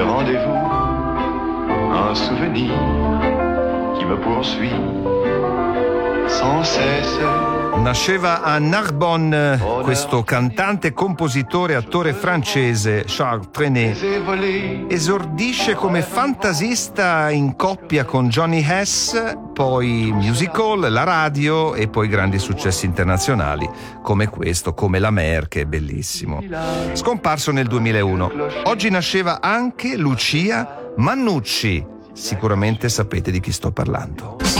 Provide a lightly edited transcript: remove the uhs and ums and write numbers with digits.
des rendez-vous, un souvenir qui me poursuit sans cesse. Nasceva a Narbonne questo cantante, compositore, attore francese Charles Trenet. Esordisce come fantasista in coppia con Johnny Hess, poi musical, la radio e poi grandi successi internazionali come questo, come La Mer, che è bellissimo. Scomparso nel 2001. Oggi nasceva anche Lucia Mannucci. Sicuramente sapete di chi sto parlando.